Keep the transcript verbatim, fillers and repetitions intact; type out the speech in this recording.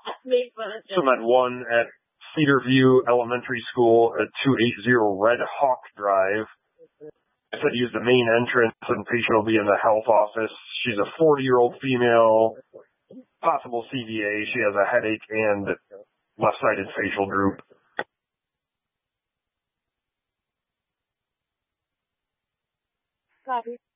Cement one at Cedarview Elementary School at two eighty Red Hawk Drive. I said use the main entrance, and patient will be in the health office. She's a forty-year-old female, possible C V A. She has a headache and left-sided facial droop. Copy.